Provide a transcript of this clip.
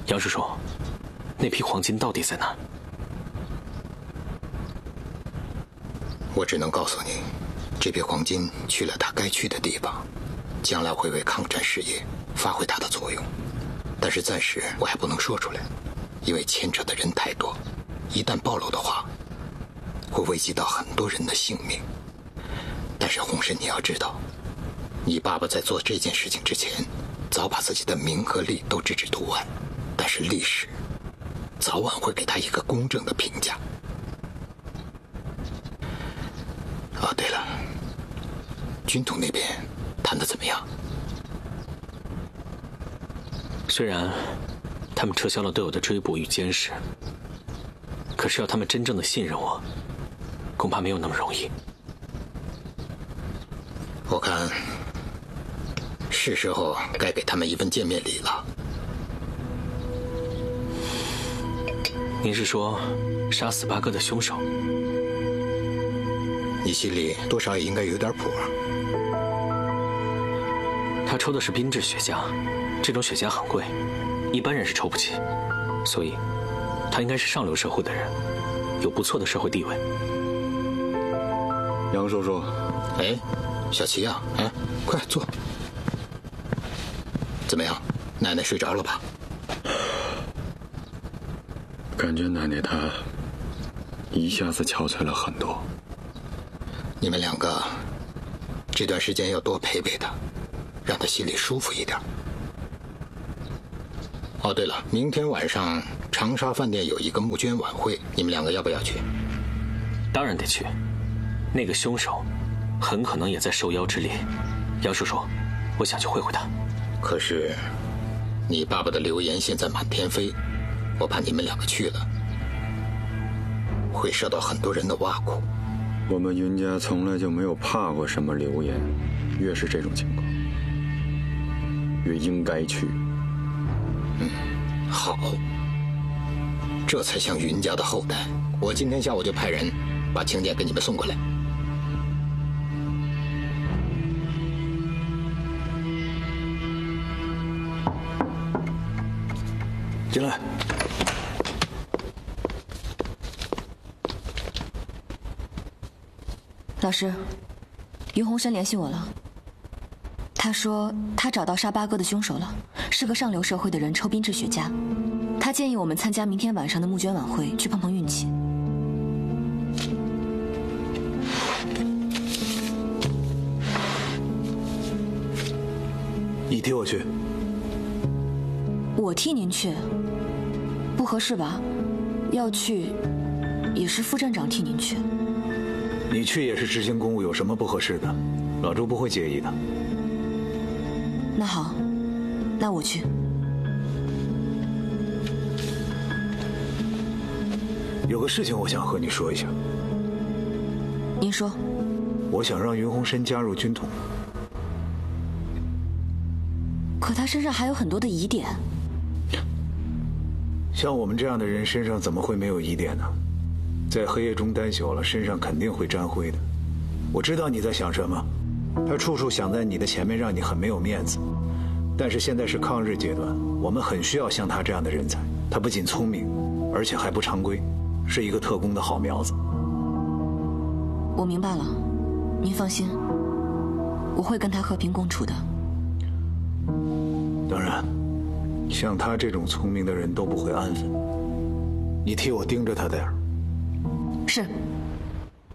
杨叔叔，那批黄金到底在哪？ 我只能告诉你，这批黄金去了它该去的地方，将来会为抗战事业发挥它的作用。但是暂时我还不能说出来，因为牵扯的人太多，一旦暴露的话，会危及到很多人的性命。但是洪深，你要知道，你爸爸在做这件事情之前，早把自己的名和利都置之度外，但是历史早晚会给他一个公正的评价。哦，对了，军统那边谈得怎么样？ 虽然他们撤销了对我的追捕与监视，可是要他们真正的信任我，恐怕没有那么容易。 我看是时候该给他们一份见面礼了。 您是说杀死八哥的凶手？ 你心里多少也应该有点谱啊。 他抽的是宾制雪茄，这种雪茄很贵，一般人是抽不起，所以他应该是上流社会的人，有不错的社会地位。 杨叔叔， 哎，小齐啊，哎，快坐。怎么样，奶奶睡着了吧？ 感觉奶奶她一下子憔悴了很多。 你们两个这段时间要多陪陪她，让她心里舒服一点。哦，对了，明天晚上长沙饭店有一个募捐晚会，你们两个要不要去？ 当然得去，那个凶手很可能也在受邀之列。杨叔叔，我想去会会他。 可是你爸爸的流言现在满天飞，我怕你们两个去了会受到很多人的挖苦。 我们云家从来就没有怕过什么流言，越是这种情况越应该去。 好，这才像云家的后代。我今天下午就派人把请柬给你们送过来。 进来。 老师，于洪深联系我了，他说他找到杀八哥的凶手了，是个上流社会的人，抽宾制雪茄。他建议我们参加明天晚上的募捐晚会，去碰碰运气。 你替我去。 我替您去，不合适吧？要去，也是副镇长替您去。 你去也是执行公务，有什么不合适的？老周不会介意的。 那好，那我去。 有个事情我想和你说一下。 您说。 我想让云洪深加入军统。 可他身上还有很多的疑点。 像我们这样的人身上怎么会没有疑点呢？在黑夜中待久了，身上肯定会沾灰的。我知道你在想什么，他处处想在你的前面，让你很没有面子。但是现在是抗日阶段，我们很需要像他这样的人才。他不仅聪明，而且还不常规，是一个特工的好苗子。 我明白了，您放心，我会跟他和平共处的。 当然，像他这种聪明的人都不会安分。你替我盯着他点儿。 是。